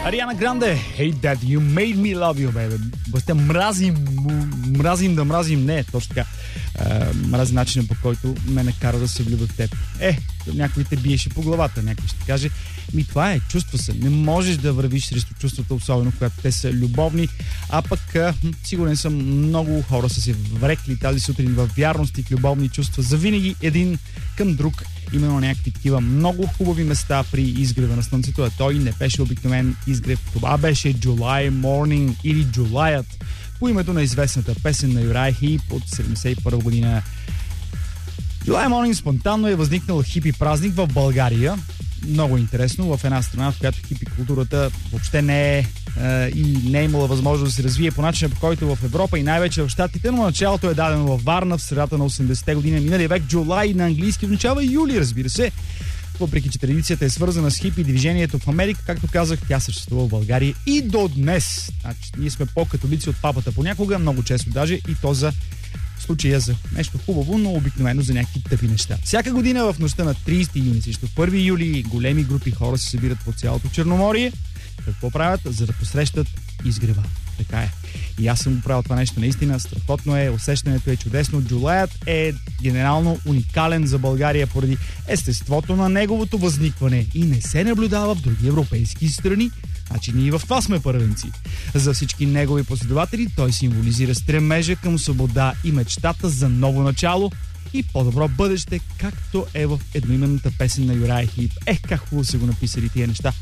Ариана Гранде, Hey Dad, You Made Me Love You, baby. Бъсте мразим, не, точно така. Мразим начинът, по който ме накара да се влюбя в теб. Някой те биеше по главата, някой ще каже, това е, чувства се. Не можеш да вървиш срещу чувствата, особено когато те са любовни, а пък сигурен съм, много хора са се врекли тази сутрин във вярност и любовни чувства завинаги един към друг. Именно някакви такива много хубави места при изгрева на слънцето, а той не беше обикновен изгрев. Това беше July Morning или Джулаят по името на известната песен на Юрай Хип от 1971 година. July Morning спонтанно е възникнал хипи празник в България. Много интересно, в една страна, в която хипи културата въобще не е и не е имала възможност да се развие по начина, по който в Европа и най-вече в Щатите, но началото е дадено във Варна в средата на 80-те години. Миналия век July на английски означава юли, разбира се. Въпреки че традицията е свързана с хипи движението в Америка, както казах, тя съществува в България и до днес. Значи, ние сме по-католици от папата понякога, много често даже, и то за случая за нещо хубаво, но обикновено за някакви тъпи неща. Всяка година в нощта на 30 юни срещу 1 юли големи групи хора се събират по цялото Черноморие. Какво правят? За да посрещат изгрева. Така е. И аз съм го правил това нещо наистина. Страхотно е, усещането е чудесно. Джулаят е генерално уникален за България поради естеството на неговото възникване и не се наблюдава в други европейски страни. Значи ние в това сме първенци. За всички негови последователи той символизира стремежа към свобода и мечтата за ново начало и по-добро бъдеще, както е в едноименната песен на Юрай Хип. Как хубаво са го написали тия неща.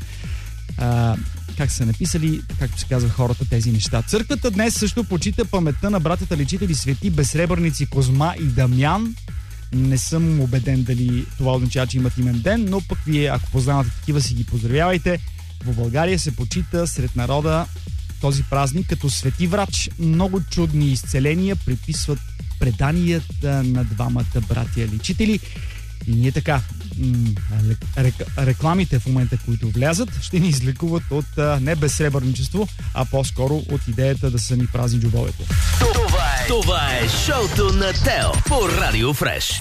Как са написали, както се казва хората, тези неща. Църквата днес също почита паметта на братята лечители свети безсребърници Козма и Дамян. Не съм убеден дали това означава, че имат имен ден, но пък вие, ако познавате такива, си ги поздравявайте. В България се почита сред народа този празник като свети врач. Много чудни изцеления приписват преданията на двамата братя лечители. И ние така, рекламите в момента, които влязат, ще ни излекуват от не безсребърничество, а по-скоро от идеята да са ни празни джобовете. Това е шоуто на Тео по Радио Фреш.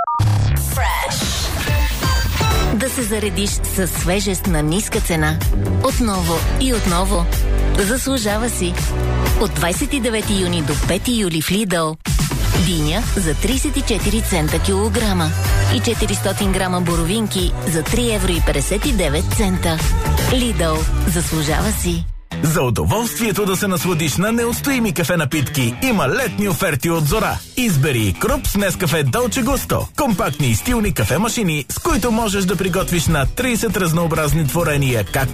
Да се заредиш със свежест на ниска цена. Отново и отново. Заслужава си. От 29 юни до 5 юли в Lidl. Диня за 34 цента килограма и 400 грама боровинки за 3,59 евро. Lidl. Заслужава си. За удоволствието да се насладиш на неустоими кафе напитки има летни оферти от Зора. Избери Круп с Нескафе Dolce Gusto. Компактни и стилни кафе машини, с които можеш да приготвиш на 30 разнообразни творения, както